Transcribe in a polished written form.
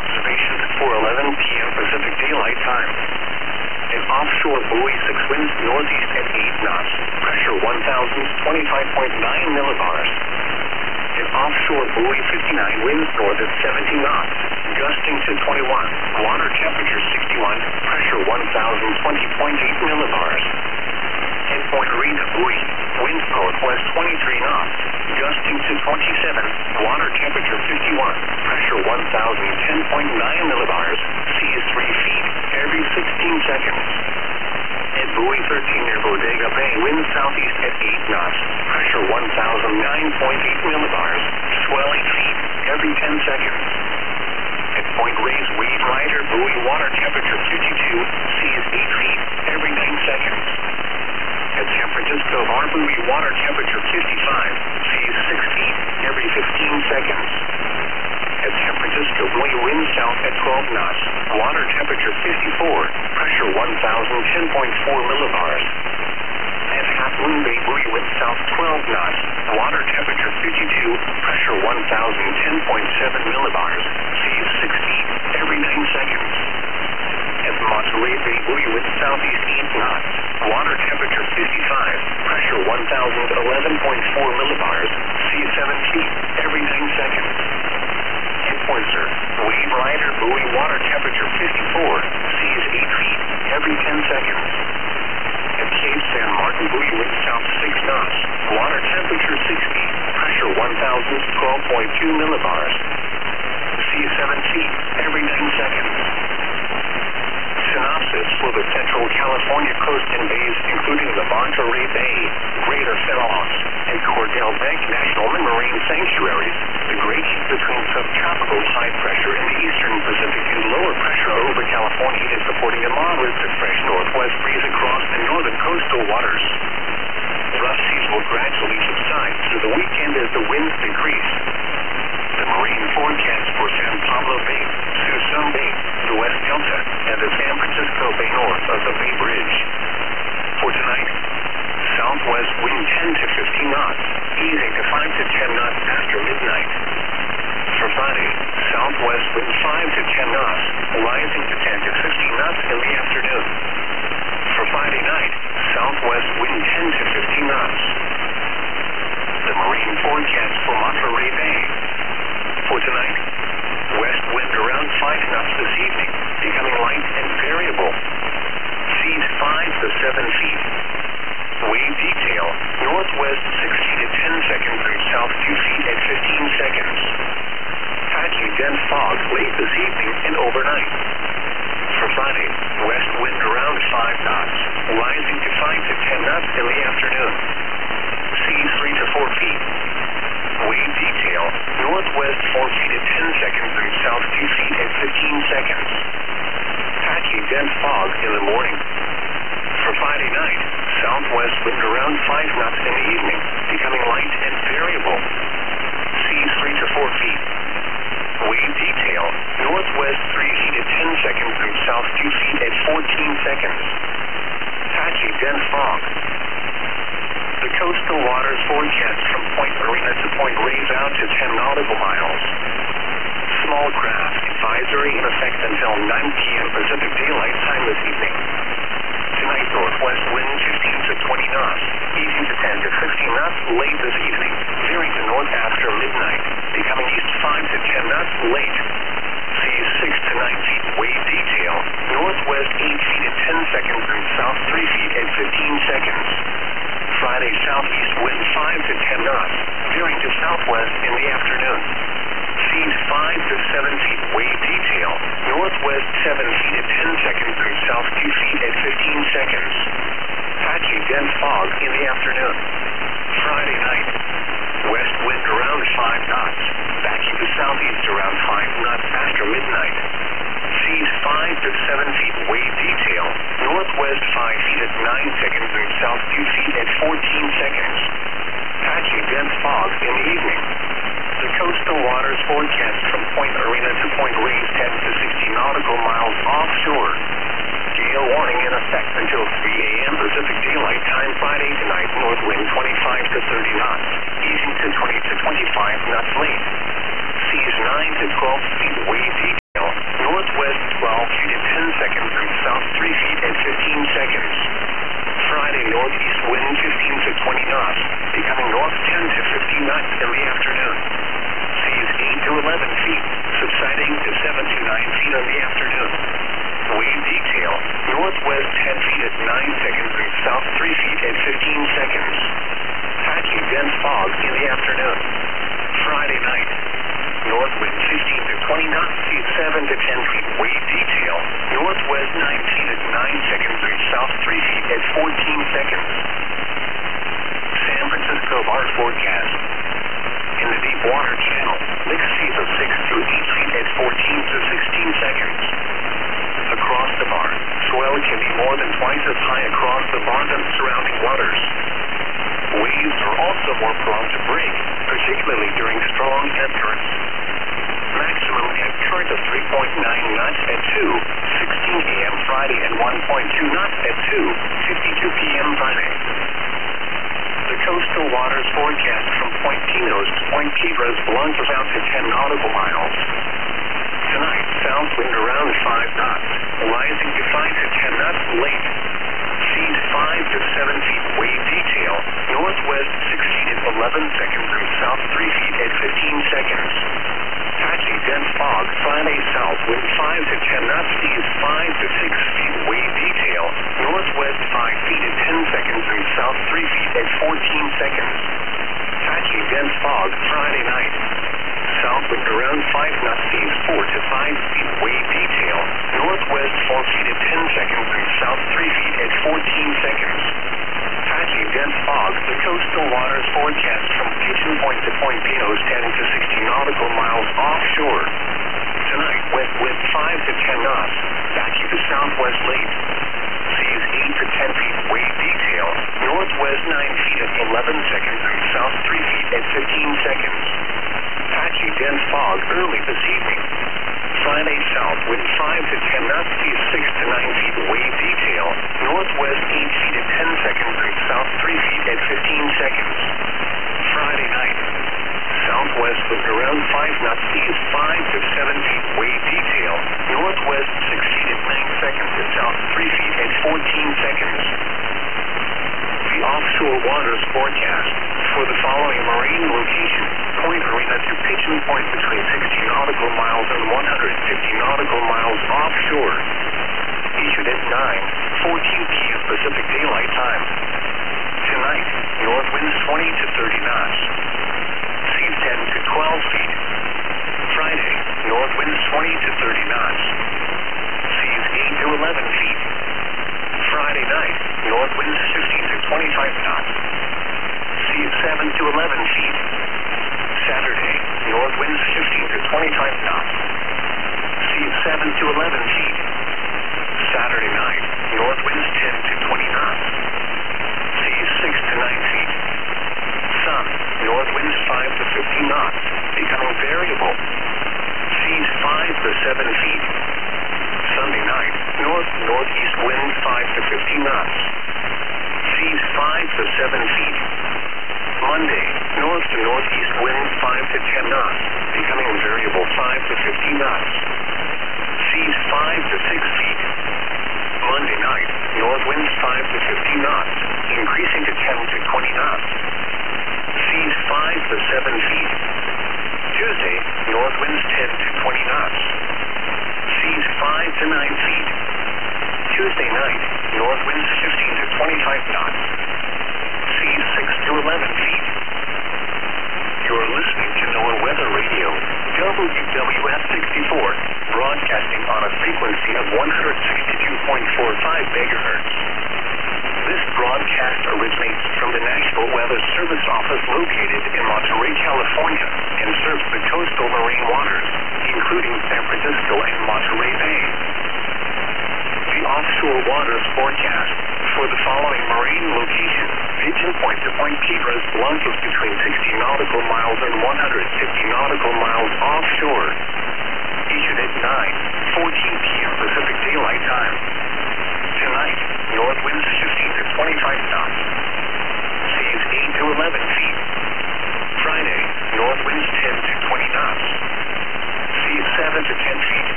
observations at 4:11 p.m. Pacific Daylight Time. An offshore buoy 6 winds northeast at 8 knots. Pressure 1,025.9 millibars. An offshore buoy 59 winds north at 70 knots. Gusting to 21. Water temperature 61. Pressure 1,020.8 millibars. At Point Arena buoy, winds northwest 23 knots. Gusting to 27. Water temperature 51. Pressure 1,010.9 millibars. Sea is 3 feet every 16 seconds. At buoy 13 near Bodega Bay, winds southeast at 8 knots. Pressure 1,009.8 millibars. Swell 8 feet every 10 seconds. At Point Reyes Wave Rider buoy, water temperature 52. Sea is 8 feet every 9 seconds. At San Francisco Harbor, water temperature 55. Sea is 6 feet every 15 seconds. At San Francisco buoy, wind south at 12 knots. Water temperature 54. Pressure 1,010.4 millibars. At Half Moon Bay buoy, wind south 12 knots. Water temperature 52. Pressure 1,010.7 millibars. Sea is 6 feet every 9 seconds. At Monterey Bay buoy, wind southeast 8 knots. Water temperature 55. Pressure 1,011.4 millibars. Sea is 7 feet every 9 seconds. At Point Sur, Wave Rider buoy, water temperature 54. Sea is 8 feet every 10 seconds. At Cape San Martin buoy, wind south 6 knots. Water temperature 60. Pressure 1,012.2 millibars. Sea is 7 feet every 9 seconds. Synopsis for the Central California coast and bays, including the Monterey Bay, Greater Fenelon, and Cordell Bank National Marine Sanctuaries. The gradient between subtropical high pressure in the eastern Pacific and lower pressure over California is supporting a moderate to fresh northwest breeze across the northern coastal waters. Rough seas will gradually subside through the weekend as the winds decrease. The marine forecast for San Pablo Bay, Suisun Bay, the West Delta, and the San Francisco Bay north of the Bay Bridge. For tonight, southwest wind 10 to 15 knots, easing to 5 to 10 knots after midnight. For Friday, southwest wind 5 to 10 knots, rising to 10 to 15 knots in the afternoon. For Friday night, southwest wind 10 to 15 knots. The marine forecast for Monterey Bay. For tonight, west wind around 5 knots this evening, becoming light and variable. Seas 5 to 7 feet. Wave detail, northwest 6 feet at 10 seconds and south 2 feet at 15 seconds. Patchy dense fog late this evening and overnight. For Friday, west wind around 5 knots, rising to 5 to 10 knots in the afternoon. Seas 3 to 4 feet. Wave detail, northwest 4 feet at 10 seconds and south 2 feet at 15 seconds. Patchy dense fog in the morning. For Friday night, southwest wind around 5 knots in the evening, becoming light and variable. Seas 3 to 4 feet. Wave detail, northwest 3 feet at 10 seconds and south 2 feet at 14 seconds. Patchy dense fog. The coastal waters forecast from Point Arena to Point Reyes out to 10 nautical miles. Small craft advisory in effect until 9 p.m. Pacific Daylight Time this evening. Tonight, northwest wind 15 to 20 knots, easing to 10 to 15 knots late this evening, veering to north after midnight, becoming east 5 to 10 knots late. Seas 6 to 9 feet, wave detail, northwest 8 feet at 10 seconds and south 3 feet at 15 seconds. Friday, southeast wind 5 to 10 knots, veering to southwest in the afternoon. Seas 5 to 7 feet, wave detail, northwest 7 feet at 10 seconds and south 2 feet at 15 seconds. Patchy dense fog in the afternoon. Friday night, west wind around 5 knots, backing to southeast around 5 knots after midnight. Seas 5 to 7 feet, wave detail, northwest 5 feet at 9 seconds and south 2 feet at 14 seconds. Patchy dense fog in the evening. The coastal waters forecast from Point Arena to Point Reyes 10 to 60 nautical miles offshore. Gale warning in effect until 3 a.m. Pacific Daylight Time Friday tonight. North wind 25 to 30 knots, easing to 20 to 25 knots late. Seas 9 to 12 feet, wave northwest 10 feet at 9 seconds and south 3 feet at 15 seconds. Patchy dense fog in the afternoon. Friday night. North wind 15 to 20 knots, seas 7 to 10 feet, wave detail. Northwest 9 feet at 9 seconds and south 3 feet at 14 seconds. San Francisco bar forecast. In the deep water channel, mixed seas of 6 to 8 feet at 14 to 16 seconds. Across the bar, swell can be more than twice as high across the bar than surrounding waters. Waves are also more prone to break, particularly during strong ebb currents. Maximum ebb current of 3.9 knots at 2:16 a.m. Friday and 1.2 knots at 2:52 p.m. Friday. The coastal waters forecast from Point Pinos to Point Piedras launches out to 10 nautical miles. Tonight, south wind around 5 knots, rising to 5 to 10 knots late. Seas 5 to 7 feet, wave detail, northwest 6 feet at 11 seconds and south 3 feet at 15 seconds. Patchy dense fog, Friday south wind 5 to 10 knots, seas 5 to 6 feet, wave detail, northwest 5 feet at 10 seconds and south 3 feet at 14 seconds. Patchy dense fog, Friday night. South wind around 5 knots, seas 4 to 5 feet, wave detail, northwest 4 feet at 10 seconds and south 3 feet at 14 seconds. Patchy dense fog, the coastal waters forecast from Kitchen Point to Point Pinos 10 to 60 nautical miles offshore. Tonight, west wind 5 to 10 knots, backing to southwest late. Seas 8 to 10 feet, wave detail, northwest 9 feet at 11 seconds and south 3 feet at 15 seconds. Patchy dense fog early this evening. Friday south wind 5 to 10 knots, seas 6 to 9 feet, wave detail, northwest 8 feet at 10 seconds and south 3 feet at 15 seconds. Friday night. Southwest wind around 5 knots, seas 5 to 7 feet, wave detail, northwest 6 feet at 9 seconds and south 3 feet at 14 seconds. The offshore waters forecast for the following marine location, Point Arena to Pigeon Point between 60 nautical miles and 150 nautical miles offshore. Issued at 9:14 p.m. Pacific Daylight Time. Tonight, north winds 20 to 30 knots. Seas 10 to 12 feet. Friday, north winds 20 to 30 knots. Seas 8 to 11 feet. Friday night, north winds 15 to 25 knots. Seas 7 to 11 feet. Saturday, north winds 15 to 25 knots. Seas 7 to 11 feet. Saturday night, north winds 10 to 20 knots. Seas 6 to 9 feet. Sun, north winds 5 to 50 knots, becoming variable. Seas 5 to 7 feet. Sunday night, north-northeast wind 5 to 50 knots. Seas 5 to 7 feet. Monday, north to northeast wind 5 to 10 knots, becoming variable 5 to 50 knots. Seas 5 to 6 feet. Monday night, north winds 5 to 50 knots, increasing to 10 to 20 knots. Seas 5 to 7 feet. Tuesday, north winds 10 to 20 knots. Seas 5 to 9 feet. Tuesday night, north winds 15 to 25 knots. Seas 6 to 11 feet. You're listening to NOAA Weather Radio, WWF 64, broadcasting on a frequency of 162.45 megahertz. This broadcast originates from the National Weather Service Office located in Monterey, California, and serves the coastal marine waters, including San Francisco and Monterey Bay. The offshore waters forecast for the following marine location, Pigeon Point to Point Piedras, launches between 60 nautical miles and 150 nautical miles offshore. Issued at 9:14 p.m. Pacific Daylight Time. Tonight, north winds 15 to 25 knots. Seas 8 to 11 feet.